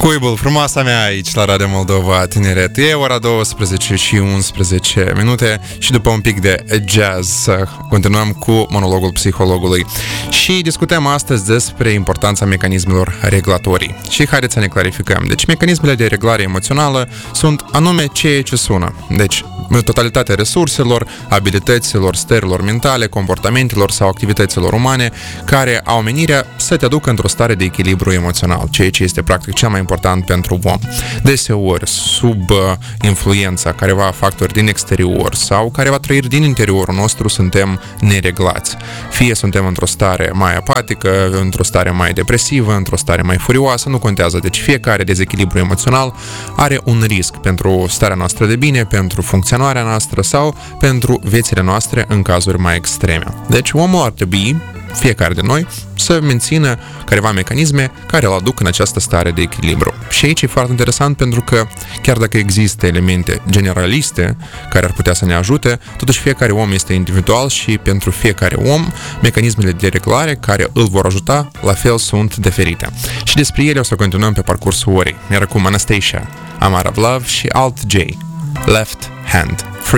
Cuibul, frumoasa mea aici la Radio Moldova Tineret. E ora 12 și 11 minute și după un pic de jazz continuăm cu monologul psihologului și discutăm astăzi despre importanța mecanismelor reglatorii. Și haideți să ne clarificăm. Deci mecanismele de reglare emoțională sunt anume ceea ce sună. Deci totalitatea resurselor, abilităților, stărilor mentale, comportamentelor sau activităților umane care au menirea să te aducă într-o stare de echilibru emoțional, ceea ce este practic cel mai important pentru om. Deseori, sub influența careva factori din exterior sau careva trăiri din interiorul nostru, suntem nereglați. Fie suntem într-o stare mai apatică, într-o stare mai depresivă, într-o stare mai furioasă, nu contează. Deci fiecare dezechilibru emoțional are un risc pentru starea noastră de bine, pentru funcționarea noastră sau pentru viețile noastre în cazuri mai extreme. Deci omul ar trebui, fiecare de noi, să mențină careva mecanisme care îl aduc în această stare de echilibru. Și aici e foarte interesant pentru că chiar dacă există elemente generaliste care ar putea să ne ajute, totuși fiecare om este individual și pentru fiecare om mecanismele de reglare care îl vor ajuta la fel sunt diferite. Și despre ele o să continuăm pe parcursul orei. Iar acum Anastasia, I'm Out of Love și Alt J, Left Hand Free.